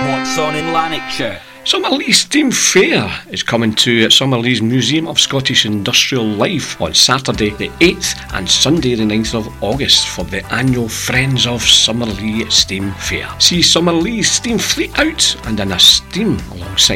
What's on in Lanarkshire? Summerlee Steam Fair is coming to Summerlee's Museum of Scottish Industrial Life on Saturday the 8th and Sunday the 9th of August for the annual Friends of Summerlee Steam Fair. See Summerlee's steam fleet out and in a steam alongside